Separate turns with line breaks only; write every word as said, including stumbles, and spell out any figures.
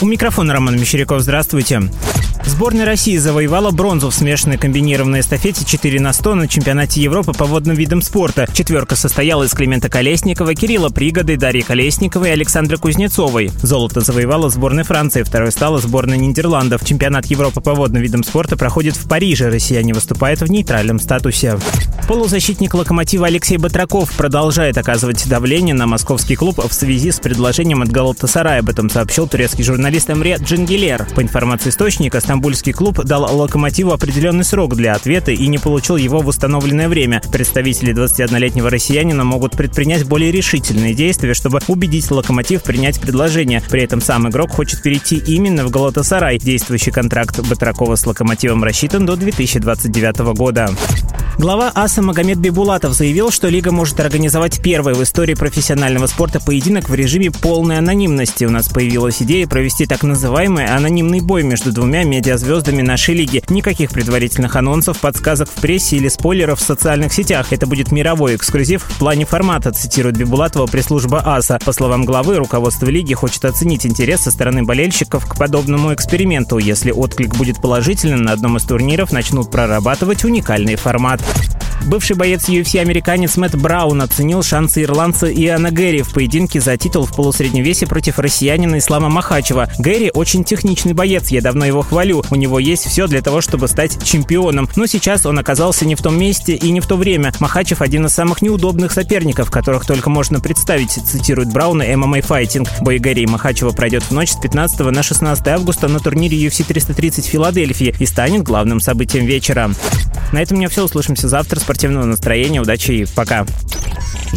У микрофона Роман Мещеряков. Здравствуйте. Сборная России завоевала бронзу в смешанной комбинированной эстафете четыре на сто на чемпионате Европы по водным видам спорта. Четверка состояла из Климента Колесникова, Кирилла Пригоды, Дарьи Колесниковой и Александры Кузнецовой. Золото завоевала сборная Франции, второй стала сборная Нидерландов. Чемпионат Европы по водным видам спорта проходит в Париже. Россияне выступают в нейтральном статусе. Полузащитник «Локомотива» Алексей Батраков продолжает оказывать давление на московский клуб в связи с предложением от Галатасарая. Об этом сообщил турецкий журналист Эмре Джангилер. По информации источника, стамбульский клуб дал «Локомотиву» определенный срок для ответа и не получил его в установленное время. Представители двадцатиоднолетнего россиянина могут предпринять более решительные действия, чтобы убедить «Локомотив» принять предложение. При этом сам игрок хочет перейти именно в Галатасарай. Действующий контракт Батракова с «Локомотивом» рассчитан до две тысячи двадцать девятого года. Глава АСА Магомед Бибулатов заявил, что лига может организовать первый в истории профессионального спорта поединок в режиме полной анонимности. У нас появилась идея провести так называемый анонимный бой между двумя медиазвездами нашей лиги. Никаких предварительных анонсов, подсказок в прессе или спойлеров в социальных сетях. Это будет мировой эксклюзив в плане формата, цитирует Бибулатова пресс-служба АСА. По словам главы, руководство лиги хочет оценить интерес со стороны болельщиков к подобному эксперименту. Если отклик будет положительным, на одном из турниров начнут прорабатывать уникальный формат. Бывший боец ю эф си-американец Мэтт Браун оценил шансы ирландца Иана Гэри в поединке за титул в полусреднем весе против россиянина Ислама Махачева. Гэри очень техничный боец, я давно его хвалю. У него есть все для того, чтобы стать чемпионом. Но сейчас он оказался не в том месте и не в то время. Махачев один из самых неудобных соперников, которых только можно представить, цитирует Брауна эм эм а Fighting. Бой Гэри и Махачева пройдет в ночь с пятнадцатого на шестнадцатое августа на турнире ю эф си триста тридцать в Филадельфии и станет главным событием вечера. На этом у меня все. Услышимся завтра. Спортивного настроения, удачи и пока.